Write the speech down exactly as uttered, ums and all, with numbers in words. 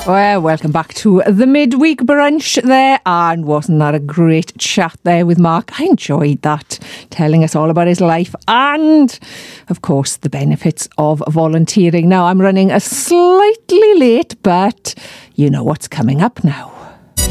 Well, welcome back to the midweek brunch there, and wasn't that a great chat there with Mark? I enjoyed that, telling us all about his life and, of course, the benefits of volunteering. Now, I'm running a slightly late, but you know what's coming up now.